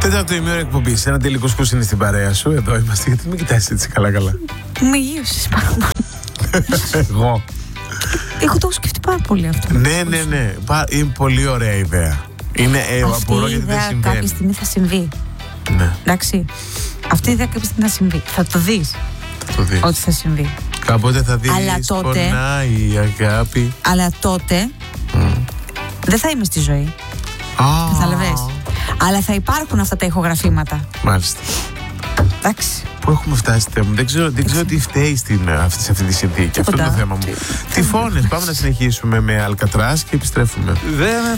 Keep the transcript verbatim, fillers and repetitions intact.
Τέταρτο ημίωρο εκπομπή. Ένα τελικό σκούση είναι στην παρέα σου. Εδώ είμαστε. Γιατί με κοιτάς έτσι καλά-καλά? Με γύρωσες πάρα πολύ. Εγώ. Έχω το σκεφτεί πάρα πολύ αυτό. Ναι, ναι, ναι. Είναι πολύ ωραία ιδέα. Είναι ε, απορώ γιατί δεν συμβαίνει. Κάποια στιγμή θα συμβεί. Ναι. Εντάξει. Αυτή η ιδέα κάποια στιγμή θα συμβεί. Θα το δεις. Θα το δεις. Ότι θα συμβεί. Κάποτε θα δεις. Αλλά τότε. Πονάει η αγάπη. Αλλά τότε. Mm. Δεν θα είμαι στη ζωή. Ah. Κατάλαβες. Αλλά θα υπάρχουν αυτά τα ηχογραφήματα. Μάλιστα. Εντάξει. Πού έχουμε φτάσει, Θεέ μου? Δεν ξέρω, δεν ξέρω τι φταίει στην, αυτή, σε αυτή τη συνθήκη. Αυτό είναι το θέμα μου. Τυφώνες. Πάμε να συνεχίσουμε με Αλκατράς και επιστρέφουμε. Δεν